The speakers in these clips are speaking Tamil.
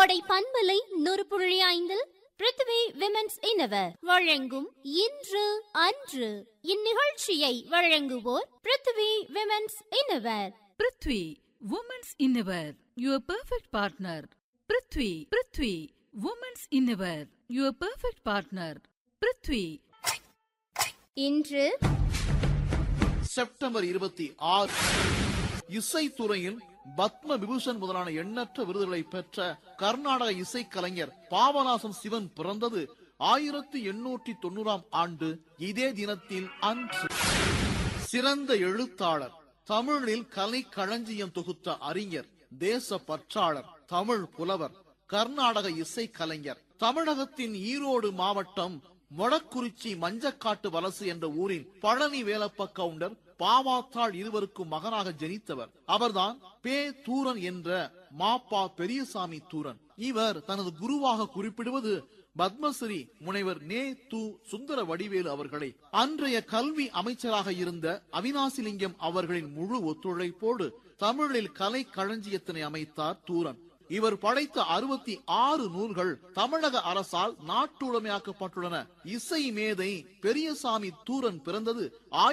கோடை பண்பலை 100.5 பிருத்வி விமென்ஸ் இன்னவர் வழங்கும் இன்று அன்று. இந்நிகழ்ச்சியை வழங்குவோர் Prithvi women's இன்னவர். Prithvi women's இன்னவர், your perfect partner. Prithvi women's இன்னவர், your perfect partner. Prithvi. இன்று செப்டம்பர் 26 இசைத்துறையில் பத்ம விபூஷன் முதலான எண்ணற்ற விருதுகளை பெற்ற கர்நாடக இசைக்கலைஞர் பாபநாசம் சிவன் பிறந்தது 1890 ஆண்டு இதே தினத்தில் அன்று. சிறந்த எழுத்தாளர், தமிழில் கலை களஞ்சியம் தொகுத்த அறிஞர், தேச பற்றாளர், தமிழ் புலவர், கர்நாடக இசைக்கலைஞர். தமிழகத்தின் ஈரோடு மாவட்டம் மொடக்குறிச்சி மஞ்சக்காட்டு வலசு என்ற ஊரில் பழனி வேலப்ப கவுண்டர் பாவாத்தாள் இருவருக்கும் மகனாக ஜனித்தவர். அவர்தான் பே தூரன் என்ற மாப்பா பெரியசாமி தூரன். இவர் தனது குருவாக குறிப்பிடுவது பத்மஸ்ரீ முனைவர் நே து சுந்தர வடிவேலு அவர்களை. அன்றைய கல்வி அமைச்சராக இருந்த அவினாசிலிங்கம் அவர்களின் முழு ஒத்துழைப்போடு தமிழில் கலை களஞ்சியத்தினை அமைத்தார் தூரன். இவர் படைத்த 66 நூல்கள் தமிழக அரசால் நாட்டுடைமையாக்கப்பட்டுள்ளன. இசை மேதை பெரியசாமி தூரன் பிறந்தது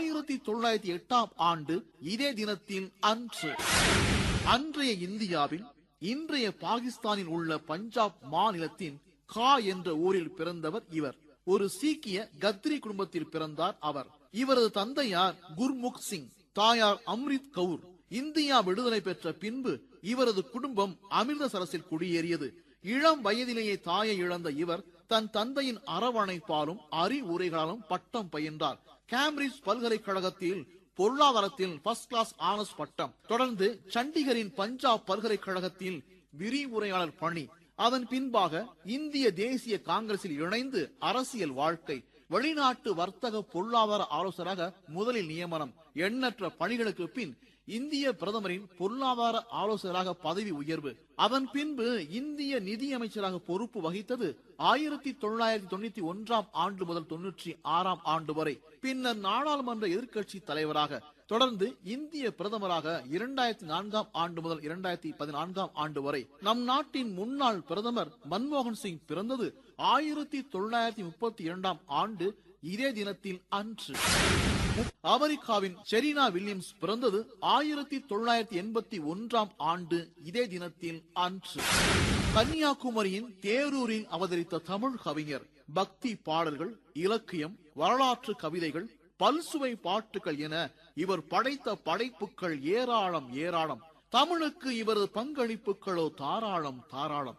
1908 ஆண்டு இதே தினத்தில் அன்று. அன்றைய இந்தியாவில் இன்றைய பாகிஸ்தானில் உள்ள பஞ்சாப் மாநிலத்தின் கா என்ற ஊரில் பிறந்தவர் இவர். ஒரு சீக்கிய கத்ரி குடும்பத்தில் பிறந்தார் அவர். இவரது தந்தையார் குர்முக் சிங், தாயார் அம்ரித் கவுர். இந்தியா விடுதலை பெற்ற பின்பு இவரது குடும்பம் அமிர்தசரஸில் குடியேறியது. இளம் வயதிலேயே தாயை இழந்த இவர் தன் தந்தையின் அரவணைப்பாலும் அறிவுரைகளாலும் பட்டம் பயின்றார். கேம்பிரிட்ஜ் பல்கலைக்கழகத்தில் பொருளாதாரத்தில் ஃபர்ஸ்ட் கிளாஸ் ஆனர்ஸ் பட்டம், தொடர்ந்து சண்டிகரின் பஞ்சாப் பல்கலைக்கழகத்தில் விரிவுரையாளர் பணி. அதன் பின்பாக இந்திய தேசிய காங்கிரஸில் இணைந்து அரசியல் வாழ்க்கை. வெளிநாட்டு வர்த்தக பொருளாதார ஆலோசகராக முதலில் நியமனம். எண்ணற்ற பணிகளுக்கு பின் இந்திய பிரதமரின் பொருளாதார ஆலோசகராக பதவி உயர்வு. அதன் பின்பு இந்திய நிதியமைச்சராக பொறுப்பு வகித்தது 1991 ஆண்டு முதல் 96 ஆண்டு வரை. பின்னர் நாடாளுமன்ற எதிர்க்கட்சி தலைவராக, தொடர்ந்து இந்திய பிரதமராக 2004 ஆண்டு முதல் 2014 ஆண்டு வரை. நம் நாட்டின் முன்னாள் பிரதமர் மன்மோகன் சிங் பிறந்தது 1932 ஆண்டு இதே தினத்தில் அன்று. அமெரிக்காவின் செரீனா வில்லியம்ஸ் பிறந்தது 1981 ஆண்டு இதே தினத்தில் அன்று. கன்னியாகுமரியின் தேரூரில் அவதரித்த தமிழ் கவிஞர். பக்தி பாடல்கள், இலக்கியம், வரலாற்று கவிதைகள், பல்சுவை பாட்டுகள் என இவர் படைத்த படைப்புகள் ஏராளம் ஏராளம். தமிழுக்கு இவரது பங்களிப்புகளோ தாராளம் தாராளம்.